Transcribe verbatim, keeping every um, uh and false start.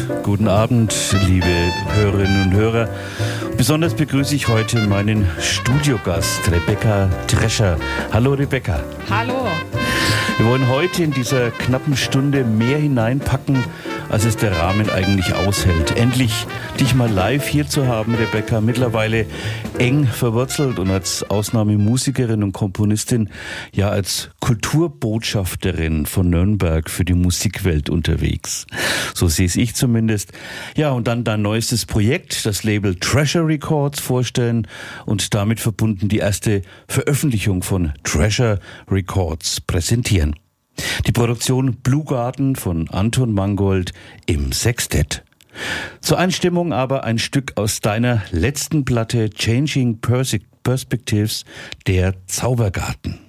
Guten Abend, liebe Hörerinnen und Hörer. Besonders begrüße ich heute meinen Studiogast, Rebecca Drescher. Hallo Rebecca. Hallo. Wir wollen heute in dieser knappen Stunde mehr hineinpacken, als es der Rahmen eigentlich aushält. Endlich dich mal live hier zu haben, Rebecca, mittlerweile eng verwurzelt und als Ausnahmemusikerin und Komponistin, ja als Kulturbotschafterin von Nürnberg für die Musikwelt unterwegs. So sehe es ich zumindest. Ja, und dann dein neuestes Projekt, das Label Treasure Records, vorstellen und damit verbunden die erste Veröffentlichung von Treasure Records präsentieren. Die Produktion Blue Garden von Anton Mangold im Sextett. Zur Einstimmung aber ein Stück aus deiner letzten Platte Changing Perspectives, der Zaubergarten.